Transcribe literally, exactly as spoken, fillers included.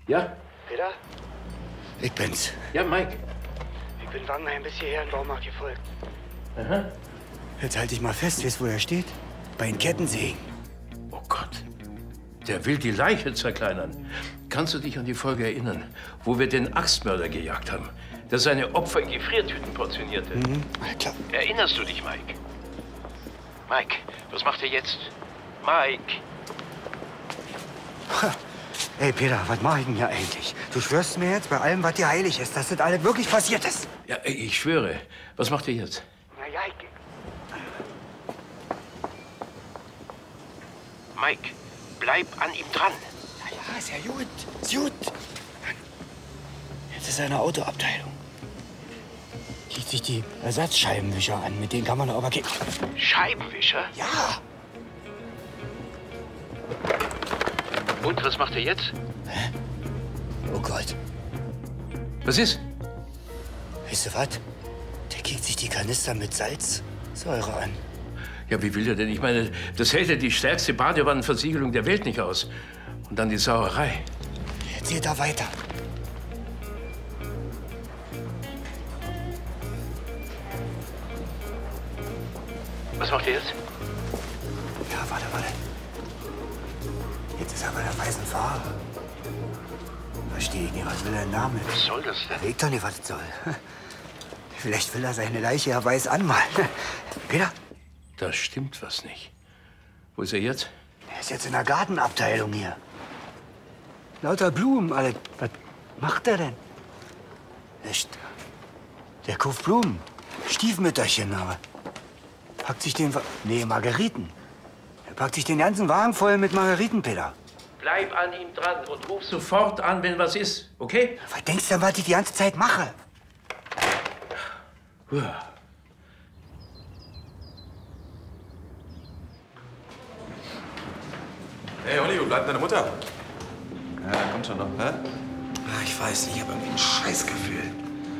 Ja? Peter? Ich bin's. Ja, Mike. Ich bin Wangenheim bis hierher in den Baumarkt gefolgt. Aha. Jetzt halt dich mal fest. Weißt du, wo er steht? Bei den Kettensägen. Oh Gott. Der will die Leiche zerkleinern. Kannst du dich an die Folge erinnern, wo wir den Axtmörder gejagt haben, der seine Opfer in Gefriertüten portionierte? Mhm. Ja, klar. Erinnerst du dich, Mike? Mike, was macht er jetzt? Mike! Ha. Ey, Peter, was mach ich denn hier eigentlich? Du schwörst mir jetzt bei allem, was dir heilig ist, dass das alles wirklich passiert ist. Ja, ich schwöre. Was macht er jetzt? Na ja, ich... Mike, bleib an ihm dran. Ja, ja, ist ja gut. Ist gut. Jetzt ist eine Autoabteilung. Zieht sich die Ersatzscheibenwischer an. Mit denen kann man aber... Scheibenwischer? Ja. Und was macht er jetzt? Hä? Oh Gott. Was ist? Weißt du was? Der kickt sich die Kanister mit Salzsäure an. Ja, wie will er denn? Ich meine, das hält ja die stärkste Badewannenversiegelung der Welt nicht aus. Und dann die Sauerei. Jetzt geht er weiter. Was macht er jetzt? Ja, warte, warte. Jetzt ist er bei der weißen Farbe. Verstehe ich nicht, was will er denn damit? Was soll das denn? Er weiß doch nicht, was es soll. Vielleicht will er seine Leiche ja weiß anmalen. Peter? Da stimmt was nicht. Wo ist er jetzt? Er ist jetzt in der Gartenabteilung hier. Lauter Blumen, alle. Was macht er denn? Echt? Der kauft Blumen. Stiefmütterchen, aber. Packt sich den... Wa nee, Margeriten. Er packt sich den ganzen Wagen voll mit Margeriten, Peter. Bleib an ihm dran und ruf sofort an, wenn was ist, okay? Was denkst du denn, was ich die ganze Zeit mache? Hey, Olli, wo bleibt deine Mutter? Ja, kommt schon noch, hä? Ich weiß nicht, ich habe irgendwie ein Scheißgefühl.